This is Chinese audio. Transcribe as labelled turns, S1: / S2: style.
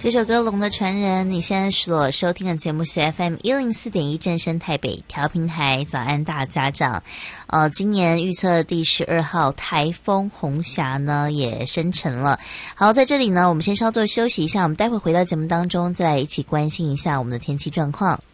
S1: 这首歌《龙的传人》，你现在所收听的节目是 FM104.1正声台北调频台。早安大家长，今年预测第12号台风红霞呢也生成了。好，在这里呢，我们先稍作休息一下，我们待会回到节目当中，再来一起关心一下我们的天气状况。